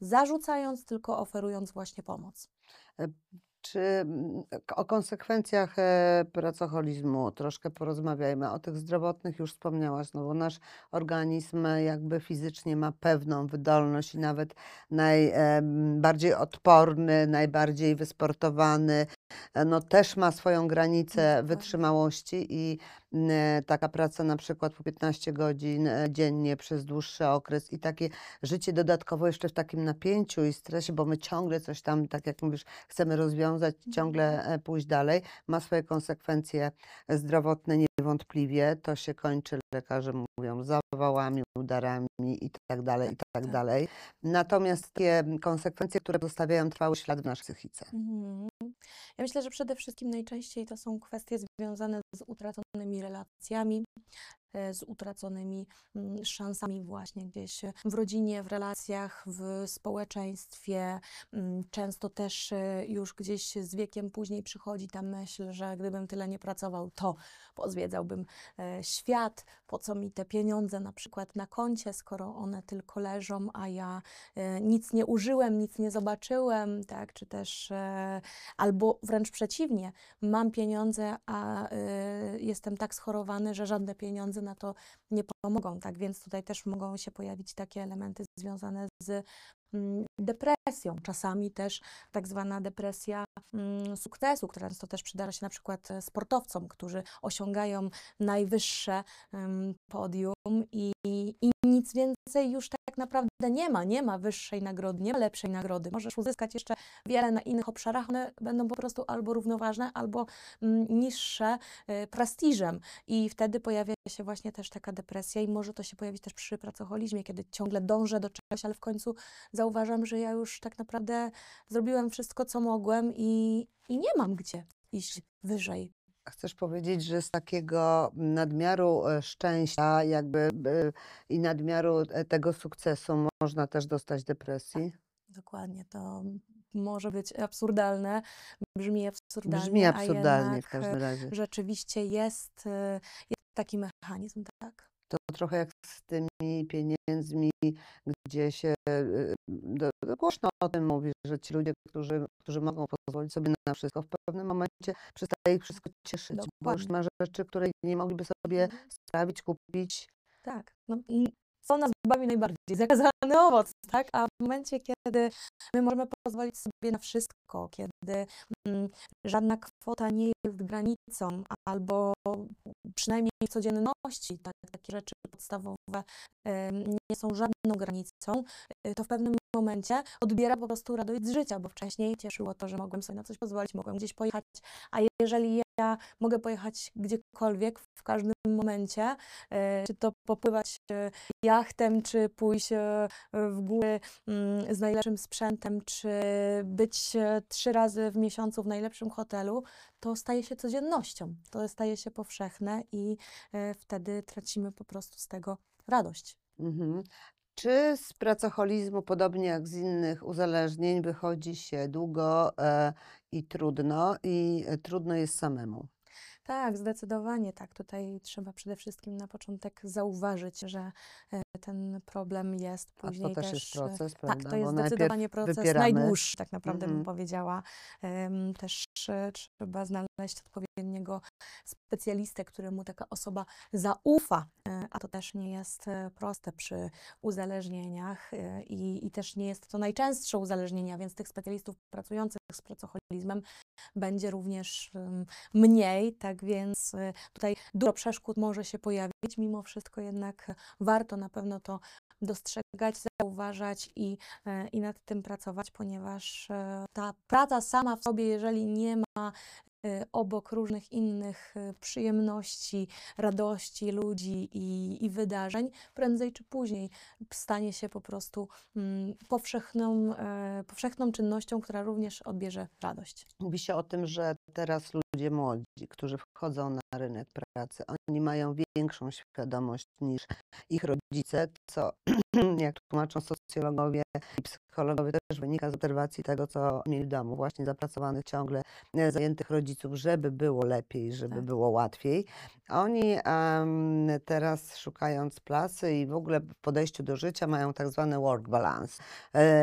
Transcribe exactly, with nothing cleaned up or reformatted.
zarzucając, tylko oferując właśnie pomoc. E, Czy mm, o konsekwencjach e, pracoholizmu troszkę porozmawiajmy? O tych zdrowotnych już wspomniałaś, no bo nasz organizm e, jakby fizycznie ma pewną wydolność i nawet najbardziej odporny, najbardziej wysportowany, e, no też ma swoją granicę Dokładnie. wytrzymałości i mm, e, taka praca na przykład po piętnaście godzin e, dziennie przez dłuższy okres i takie życie dodatkowo jeszcze w takim napięciu i stresie, bo my ciągle coś tam, tak jak mówisz, chcemy rozwiązać, Mhm. ciągle e, pójść dalej, ma swoje konsekwencje zdrowotne niewątpliwie. To się kończy, lekarze mówią, zawałami, udarami i tak dalej, i Tak, tak tak. dalej. Natomiast takie konsekwencje, które zostawiają trwały ślad w naszej psychice. Mhm. Ja myślę, że przede wszystkim najczęściej to są kwestie związane z utraconymi relacjami, e, z utraconymi mm, szansami właśnie gdzieś w rodzinie, w relacjach, w społeczeństwie. Mm, Często też e, już gdzieś z wiekiem później przychodzi ta myśl, że gdybym tyle nie pracował, to pozwiedzałbym e, świat. Po co mi te pieniądze na przykład na koncie, skoro one tylko leżą, a ja e, nic nie użyłem, nic nie zobaczyłem, tak? Czy też e, albo wręcz przeciwnie, mam pieniądze, a y, jestem tak schorowany, że żadne pieniądze na to nie pomogą, tak? Więc tutaj też mogą się pojawić takie elementy związane z mm, depresją. Czasami też tak zwana depresja mm, sukcesu, która często też przydarza się na przykład e, sportowcom, którzy osiągają najwyższe em, podium i, i nic więcej już tak naprawdę nie ma. Nie ma wyższej nagrody, nie ma lepszej nagrody. Możesz uzyskać jeszcze wiele na innych obszarach, one będą po prostu albo równoważne, albo mm, niższe y, prestiżem. I wtedy pojawia się właśnie też taka depresja i może to się pojawić też przy pracoholizmie, kiedy ciągle dążę do czegoś, ale w końcu zauważam, że ja już tak naprawdę zrobiłem wszystko, co mogłem i, i nie mam gdzie iść wyżej. Chcesz powiedzieć, że z takiego nadmiaru e, szczęścia jakby e, i nadmiaru e, tego sukcesu można też dostać Tak, depresji? dokładnie. To może być absurdalne, brzmi Brzmi absurdalnie, a absurdalnie w jednak e, każdym razie. rzeczywiście jest, e, jest taki mechanizm, tak. To trochę jak z tymi pieniędzmi, gdzie się y, do, do głośno o tym mówi, że ci ludzie, którzy, którzy mogą pozwolić sobie na wszystko, w pewnym momencie przestaje ich wszystko cieszyć, bo już Dokładnie. ma rzeczy, które nie mogliby sobie Mhm. sprawić, kupić. Tak, no i co nas bawi najbardziej? Zakazany owoc, tak? A w momencie, kiedy my możemy pozwolić sobie na wszystko, kiedy mm, żadna kwota nie jest granicą, albo przynajmniej w codzienności tak, takie rzeczy podstawowe em, nie są żadną granicą, y, to w pewnym momencie odbiera po prostu radość z życia, bo wcześniej cieszyło to, że mogłem sobie na coś pozwolić, mogłem gdzieś pojechać, a jeżeli ja mogę pojechać gdziekolwiek, w każdym momencie, e, czy to popływać e, jachtem, czy pójść e, w góry mm, z najlepszym sprzętem, czy być e, trzy razy w miesiącu w najlepszym hotelu, to staje się codziennością. To staje się powszechne i e, wtedy tracimy po prostu z tego radość. Mhm. Czy z pracoholizmu, podobnie jak z innych uzależnień, wychodzi się długo e, i trudno, i e, trudno jest samemu? Tak, zdecydowanie tak. Tutaj trzeba przede wszystkim na początek zauważyć, że e, ten problem jest. A to Później też jest też, e, proces, tak, to prawda? Bo jest najpierw zdecydowanie proces wypieramy. najdłuższy, tak naprawdę bym Mhm. powiedziała. Em, Też e, trzeba znaleźć odpowiedniego specjalistę, któremu taka osoba zaufa, e, a to też nie jest e, proste przy uzależnieniach e, i, i też nie jest to najczęstsze uzależnienia, więc tych specjalistów pracujących z pracoholizmem będzie również em, mniej, tak więc y, tutaj dużo przeszkód może się pojawić, mimo wszystko jednak warto na pewno to dostrzegać, zauważać i, e, i nad tym pracować, ponieważ e, ta praca sama w sobie, jeżeli nie ma e, obok różnych innych e, przyjemności, radości ludzi i, i wydarzeń, prędzej czy później stanie się po prostu mm, powszechną, e, powszechną czynnością, która również odbierze radość. Mówi się o tym, że teraz ludzie młodzi, którzy wchodzą na rynek pracy, oni mają większą świadomość niż ich rodzice, co jak tłumaczą socjologowie i psychologowie też wynika z obserwacji tego, co mieli w domu, właśnie zapracowanych ciągle, e, zajętych rodziców, żeby było lepiej, żeby Tak. było łatwiej. Oni em, teraz szukając pracy i w ogóle w podejściu do życia mają tak zwany work balance. E,